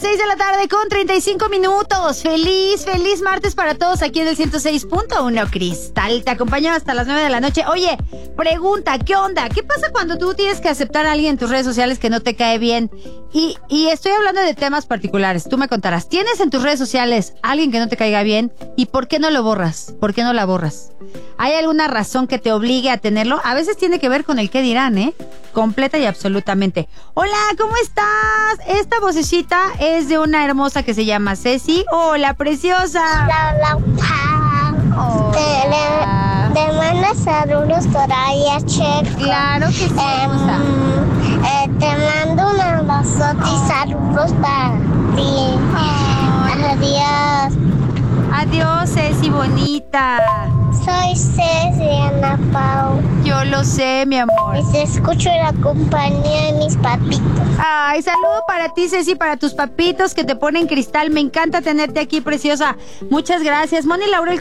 6 de la tarde con 35 minutos. Feliz martes para todos aquí en el 106.1 Cristal. Te acompaño hasta las 9 de la noche. Oye, pregunta, ¿qué onda? ¿Qué pasa cuando tú tienes que aceptar a alguien en tus redes sociales que no te cae bien? Y estoy hablando de temas particulares. Tú me contarás, ¿tienes en tus redes sociales a alguien que no te caiga bien? ¿Y por qué no lo borras? ¿Por qué no la borras? ¿Hay alguna razón que te obligue a tenerlo? A veces tiene que ver con el qué dirán, completa y absolutamente. Hola, ¿cómo estás? Esta vocecita es de una hermosa que se llama Ceci. Hola, preciosa. Hola. Te mando saludos por ahí a Checo. Claro que sí, hermosa. Te mando un abrazote y saludos para ti. Adiós. Adiós, Ceci bonita. Soy Ceci, Ana Pau. Yo lo sé, mi amor. Y te escucho en la compañía de mis papitos. Ay, saludo para ti, Ceci, para tus papitos que te ponen cristal. Me encanta tenerte aquí, preciosa. Muchas gracias. Moni Laurel.